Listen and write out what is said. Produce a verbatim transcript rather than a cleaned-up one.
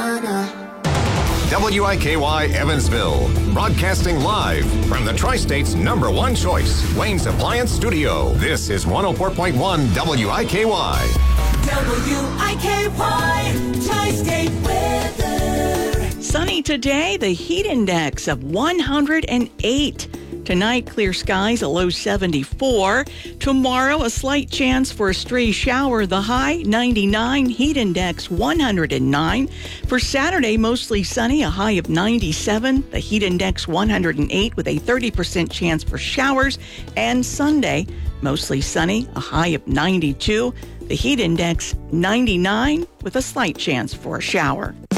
W I K Y Evansville, broadcasting live from the Tri-State's number one choice, Wayne's Appliance Studio. This is one oh four point one W I K Y. W I K Y, Tri-State weather. Sunny today, the heat index of one hundred eight. Tonight, clear skies, a low seventy-four. Tomorrow, a slight chance for a stray shower, the high ninety-nine, heat index one hundred nine. For Saturday, mostly sunny, a high of ninety-seven, the heat index one hundred eight with a thirty percent chance for showers. And Sunday, mostly sunny, a high of ninety-two, the heat index ninety-nine with a slight chance for a shower.